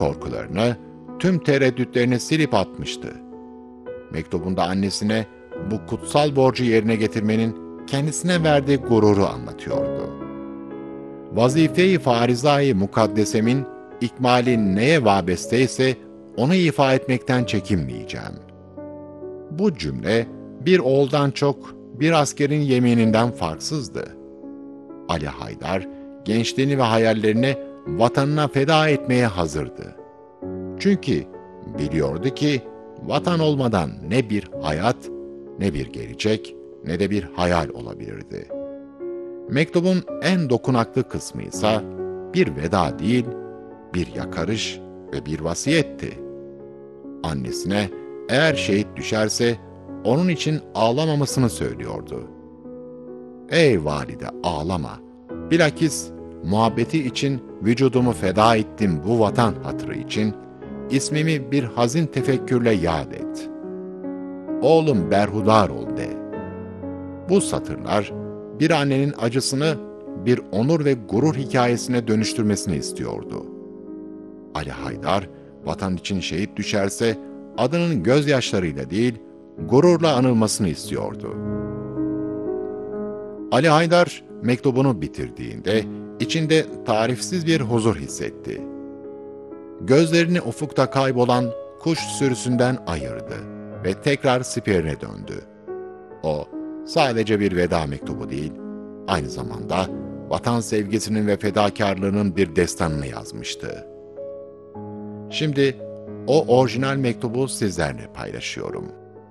korkularını, tüm tereddütlerini silip atmıştı. Mektubunda annesine bu kutsal borcu yerine getirmenin kendisine verdiği gururu anlatıyordu. Vazife-i farizayı mukaddesemin ikmali neye vabesteyse onu ifa etmekten çekinmeyeceğim. Bu cümle bir oğuldan çok bir askerin yemininden farksızdı. Ali Haydar, gençliğini ve hayallerini vatanına feda etmeye hazırdı. Çünkü biliyordu ki vatan olmadan ne bir hayat, ne bir gelecek, ne de bir hayal olabilirdi. Mektubun en dokunaklı kısmı ise bir veda değil, bir yakarış ve bir vasiyetti. Annesine eğer şehit düşerse onun için ağlamamasını söylüyordu. Ey valide ağlama, bilakis muhabbeti için vücudumu feda ettim bu vatan hatırı için, ismimi bir hazin tefekkürle yad et. Oğlum berhudar ol de. Bu satırlar bir annenin acısını bir onur ve gurur hikayesine dönüştürmesini istiyordu. Ali Haydar, vatan için şehit düşerse adının gözyaşlarıyla değil, gururla anılmasını istiyordu. Ali Haydar mektubunu bitirdiğinde içinde tarifsiz bir huzur hissetti. Gözlerini ufukta kaybolan kuş sürüsünden ayırdı ve tekrar siperine döndü. O, sadece bir veda mektubu değil, aynı zamanda vatan sevgisinin ve fedakarlığının bir destanını yazmıştı. Şimdi o orijinal mektubu sizlerle paylaşıyorum.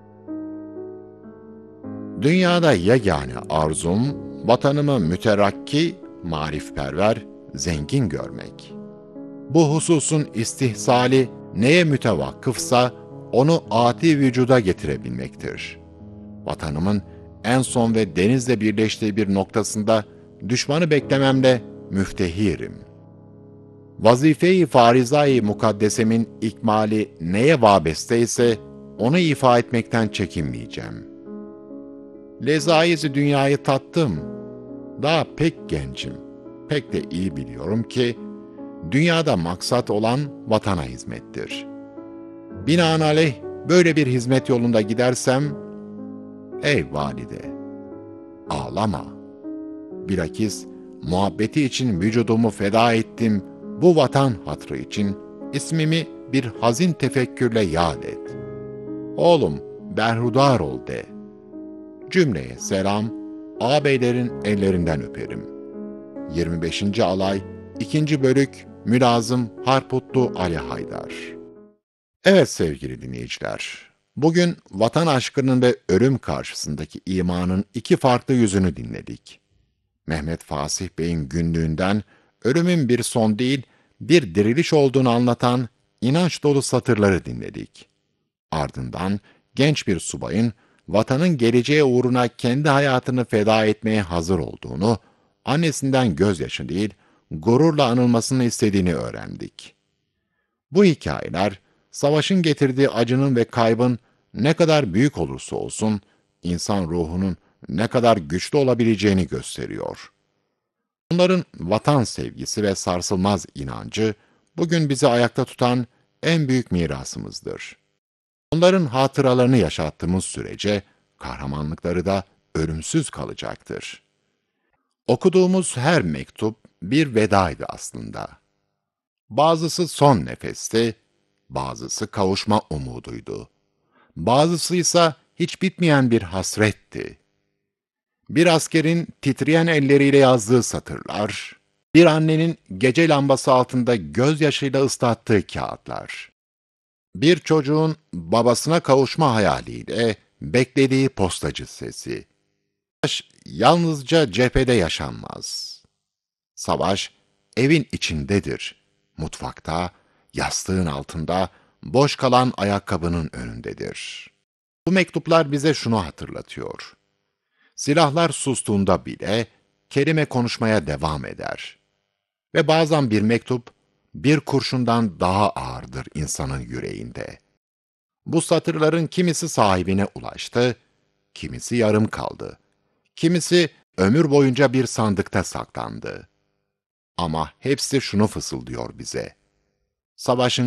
Dünyada yegane arzum, vatanımı müterakki, marifperver, zengin görmek. Bu hususun istihsali neye mütevakkıfsa onu âti vücuda getirebilmektir. Vatanımın en son ve denizle birleştiği bir noktasında düşmanı beklememle müftehirim. Vazife-i farizayı mukaddesemin ikmali neye vabeste ise onu ifa etmekten çekinmeyeceğim. Lezaiz-i dünyayı tattım. Daha pek gencim. Pek de iyi biliyorum ki dünyada maksat olan vatana hizmettir. Binaenaleyh böyle bir hizmet yolunda gidersem, ey valide, ağlama. Bilakis muhabbeti için vücudumu feda ettim, bu vatan hatrı için ismimi bir hazin tefekkürle yad et. Oğlum berhudar ol de. Cümleye selam, ağabeylerin ellerinden öperim. 25. Alay, 2. Bölük, Mülazım Harputlu Ali Haydar. Evet sevgili dinleyiciler, bugün vatan aşkının ve ölüm karşısındaki imanın iki farklı yüzünü dinledik. Mehmet Fasih Bey'in günlüğünden ölümün bir son değil, bir diriliş olduğunu anlatan inanç dolu satırları dinledik. Ardından genç bir subayın vatanın geleceği uğruna kendi hayatını feda etmeye hazır olduğunu, annesinden gözyaşı değil, gururla anılmasını istediğini öğrendik. Bu hikayeler, savaşın getirdiği acının ve kaybın ne kadar büyük olursa olsun, insan ruhunun ne kadar güçlü olabileceğini gösteriyor. Onların vatan sevgisi ve sarsılmaz inancı, bugün bizi ayakta tutan en büyük mirasımızdır. Onların hatıralarını yaşattığımız sürece, kahramanlıkları da ölümsüz kalacaktır. Okuduğumuz her mektup bir vedaydı aslında. Bazısı son nefesti, bazısı kavuşma umuduydu. Bazısı ise hiç bitmeyen bir hasretti. Bir askerin titreyen elleriyle yazdığı satırlar, bir annenin gece lambası altında gözyaşıyla ıslattığı kağıtlar, bir çocuğun babasına kavuşma hayaliyle beklediği postacı sesi. Savaş yalnızca cephede yaşanmaz. Savaş evin içindedir, mutfakta, yastığın altında, boş kalan ayakkabının önündedir. Bu mektuplar bize şunu hatırlatıyor. Silahlar sustuğunda bile kelime konuşmaya devam eder. Ve bazen bir mektup, bir kurşundan daha ağırdır insanın yüreğinde. Bu satırların kimisi sahibine ulaştı, kimisi yarım kaldı. Kimisi ömür boyunca bir sandıkta saklandı. Ama hepsi şunu fısıldıyor bize. Savaşın